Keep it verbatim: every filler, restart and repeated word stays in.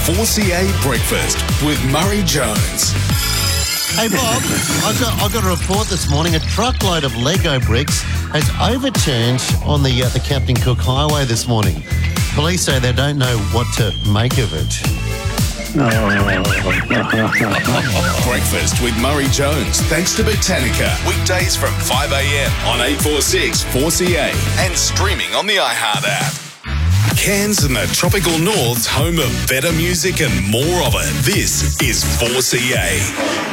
four C A Breakfast with Murray Jones. Hey Bob, I got I got a report this morning. A truckload of Lego bricks has overturned on the uh, the Captain Cook Highway this morning. Police say they don't know what to make of it. Breakfast with Murray Jones, thanks to Botanica. Weekdays from five a.m. on eight forty-six four C A and streaming on the iHeart app. Cairns and the tropical north's home of better music and more of it. This is four C A.